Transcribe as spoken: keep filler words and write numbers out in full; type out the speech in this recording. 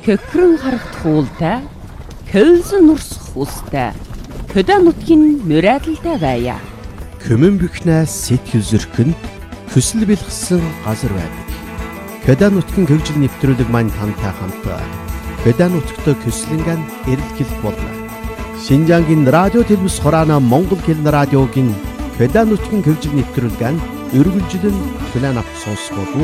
Хөхрөн харагт хуултай, хөлзөн нурсах устай, хөдөө нутгийн мөрөөдөлтэй байя. Хөмөн бөхнээс сэтгэл зөркөнд хүсэл бэлгсэн газар байдаг. Хөдөө нутгийн хөгжил нэвтрүүлэг маань тантай хамт хөдөө нутагт көслөнгөн эрэлхийлэх болно. Шинжаангийн радио телевиз хураана Монгол хэлний радиогийн хөдөө нутгийн хөгжил нэвтрүүлгэн өргөлжлөн хүлээн авах сонсгоо